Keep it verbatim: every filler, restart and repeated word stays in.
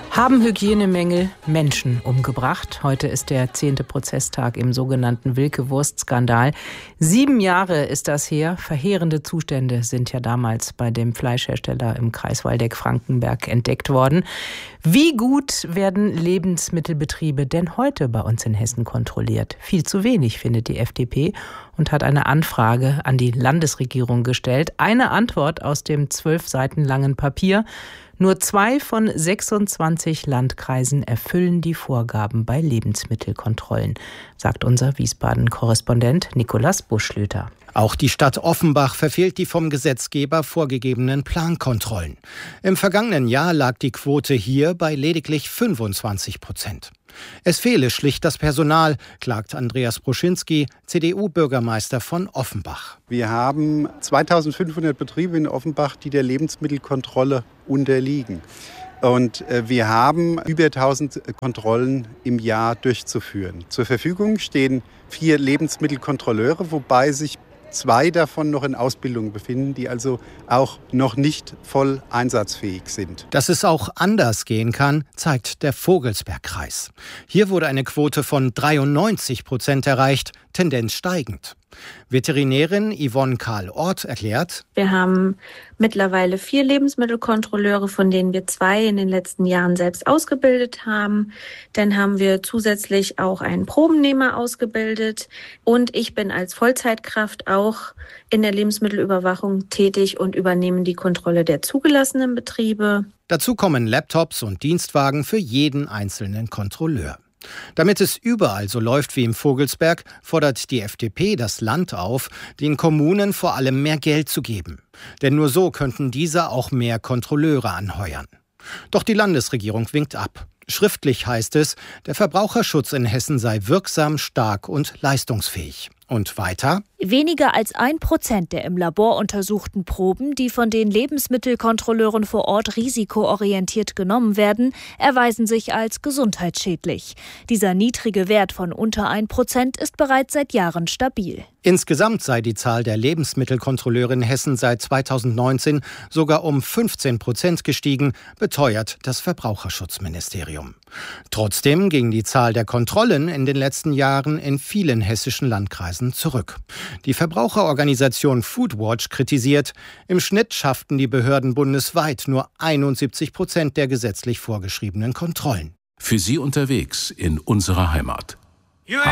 Haben Hygienemängel Menschen umgebracht? Heute ist der zehnte Prozesstag im sogenannten Wilke-Wurst-Skandal. Sieben Jahre ist das her. Verheerende Zustände sind ja damals bei dem Fleischhersteller im Kreis Waldeck-Frankenberg entdeckt worden. Wie gut werden Lebensmittelbetriebe denn heute bei uns in Hessen kontrolliert? Viel zu wenig, findet die F D P und hat eine Anfrage an die Landesregierung gestellt. Eine Antwort aus dem zwölf Seiten langen Papier. Nur zwei von sechsundzwanzig Landkreisen erfüllen die Vorgaben bei Lebensmittelkontrollen, sagt unser Wiesbaden-Korrespondent Nikolaus Buschlüter. Auch die Stadt Offenbach verfehlt die vom Gesetzgeber vorgegebenen Plankontrollen. Im vergangenen Jahr lag die Quote hier bei lediglich fünfundzwanzig Prozent. Es fehle schlicht das Personal, klagt Andreas Bruschinski, C D U-Bürgermeister von Offenbach. Wir haben zweitausendfünfhundert Betriebe in Offenbach, die der Lebensmittelkontrolle unterliegen. Und wir haben über tausend Kontrollen im Jahr durchzuführen. Zur Verfügung stehen vier Lebensmittelkontrolleure, wobei sich zwei davon noch in Ausbildung befinden, die also auch noch nicht voll einsatzfähig sind. Dass es auch anders gehen kann, zeigt der Vogelsbergkreis. Hier wurde eine Quote von dreiundneunzig Prozent erreicht, Tendenz steigend. Veterinärin Yvonne Karl-Ort erklärt: Wir haben mittlerweile vier Lebensmittelkontrolleure, von denen wir zwei in den letzten Jahren selbst ausgebildet haben. Dann haben wir zusätzlich auch einen Probennehmer ausgebildet. Und ich bin als Vollzeitkraft auch in der Lebensmittelüberwachung tätig und übernehme die Kontrolle der zugelassenen Betriebe. Dazu kommen Laptops und Dienstwagen für jeden einzelnen Kontrolleur. Damit es überall so läuft wie im Vogelsberg, fordert die F D P das Land auf, den Kommunen vor allem mehr Geld zu geben. Denn nur so könnten diese auch mehr Kontrolleure anheuern. Doch die Landesregierung winkt ab. Schriftlich heißt es, der Verbraucherschutz in Hessen sei wirksam, stark und leistungsfähig. Und weiter: Weniger als ein Prozent der im Labor untersuchten Proben, die von den Lebensmittelkontrolleuren vor Ort risikoorientiert genommen werden, erweisen sich als gesundheitsschädlich. Dieser niedrige Wert von unter ein Prozent ist bereits seit Jahren stabil. Insgesamt sei die Zahl der Lebensmittelkontrolleure in Hessen seit zweitausendneunzehn sogar um fünfzehn Prozent gestiegen, beteuert das Verbraucherschutzministerium. Trotzdem ging die Zahl der Kontrollen in den letzten Jahren in vielen hessischen Landkreisen zurück. Die Verbraucherorganisation Foodwatch kritisiert, im Schnitt schafften die Behörden bundesweit nur einundsiebzig Prozent der gesetzlich vorgeschriebenen Kontrollen. Für Sie unterwegs in unserer Heimat.